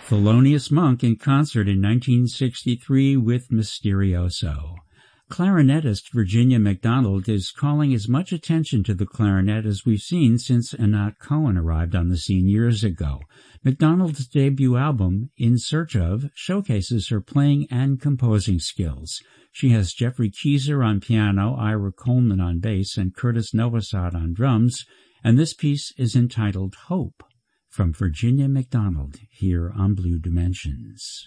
Thelonious Monk in concert in 1963 with Mysterioso. Clarinetist Virginia McDonald is calling as much attention to the clarinet as we've seen since Anat Cohen arrived on the scene years ago. McDonald's debut album, In Search Of, showcases her playing and composing skills. She has Jeffrey Keyser on piano, Ira Coleman on bass, and Curtis Novosad on drums, and this piece is entitled Hope. From Virginia McDonald, here on Blue Dimensions.